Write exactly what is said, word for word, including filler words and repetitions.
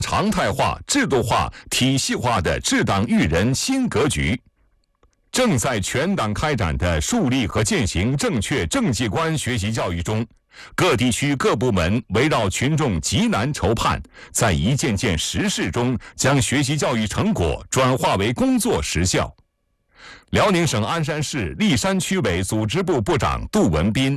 常态化、制度化、体系化的治党育人新格局。正在全党开展的树立和践行正确政绩观学习教育中，各地区各部门围绕群众急难愁盼，在一件件实事中将学习教育成果转化为工作实效。辽宁省鞍山市历山区委组织部部长杜文斌